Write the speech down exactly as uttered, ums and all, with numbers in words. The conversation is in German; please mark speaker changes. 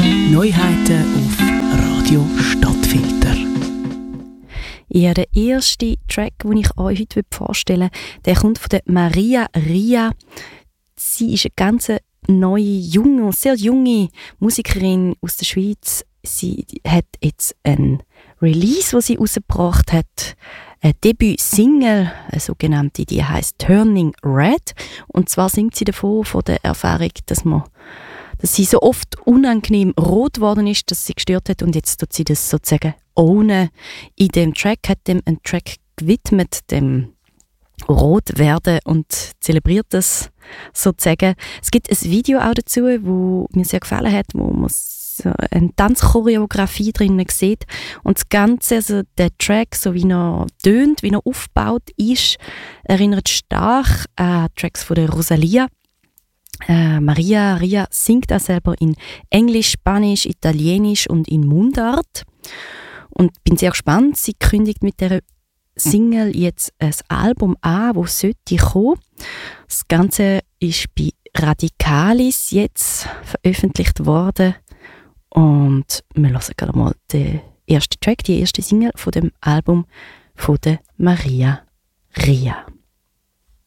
Speaker 1: Neuheiten auf Radio Stadtfilter.
Speaker 2: Ja, der erste Track, den ich euch heute vorstellen will, der kommt von der Maria Ria. Sie ist eine ganz neue, junge, sehr junge Musikerin aus der Schweiz. Sie hat jetzt ein Release, das sie rausgebracht hat, eine Debüt-Single, eine sogenannte, die heisst Turning Red. Und zwar singt sie davon, von der Erfahrung, dass man dass sie so oft unangenehm rot geworden ist, dass sie gestört hat, und jetzt tut sie das sozusagen ohne. In dem Track hat dem einen Track gewidmet, dem rot werden, und zelebriert das sozusagen. Es gibt ein Video auch dazu, wo mir sehr gefallen hat, wo man so eine Tanzchoreografie drin sieht, und das Ganze, also der Track, so wie er tönt, wie er aufgebaut ist, erinnert stark an Tracks von der Rosalia. Äh, Maria Ria singt auch selber in Englisch, Spanisch, Italienisch und in Mundart. Und bin sehr gespannt. Sie kündigt mit der Single jetzt ein Album an, das sollte kommen. Das Ganze ist bei Radicalis jetzt veröffentlicht worden. Und wir hören gerade mal den ersten Track, die erste Single von dem Album von der Maria Ria.